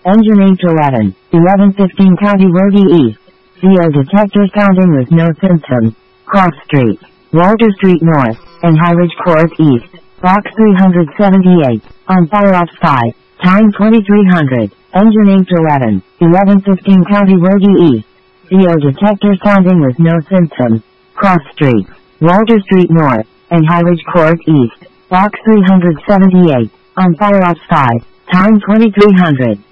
Engine H11, 1115 County Road East. CO detector sounding with no symptoms. Cross Street, Walter Street North, and High Ridge Court East. Box 378. On fire off 5. Time 2300. Engine H11, 1115 County Road East. CO detector sounding with no symptoms. Cross Street, Walter Street North, and High Ridge Court East. Box 378. On fire off 5. Time 2300.